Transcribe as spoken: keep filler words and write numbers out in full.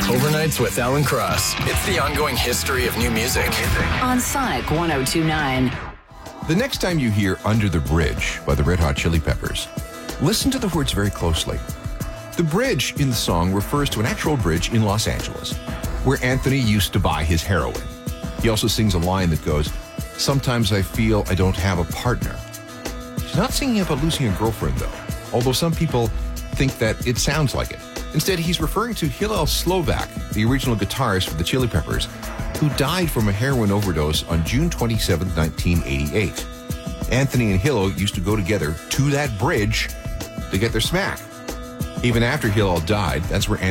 Overnights with Alan Cross. It's the ongoing history of new music. On Sonic one oh two point nine. The next time you hear Under the Bridge by the Red Hot Chili Peppers, listen to the words very closely. The bridge in the song refers to an actual bridge in Los Angeles, where Anthony used to buy his heroin. He also sings a line that goes, "Sometimes I feel I don't have a partner." He's not singing about losing a girlfriend, though, although some people think that it sounds like it. Instead, he's referring to Hillel Slovak, the original guitarist for the Chili Peppers, who died from a heroin overdose on June twenty-seventh, nineteen eighty-eight. Anthony and Hillel used to go together to that bridge to get their smack. Even after Hillel died, that's where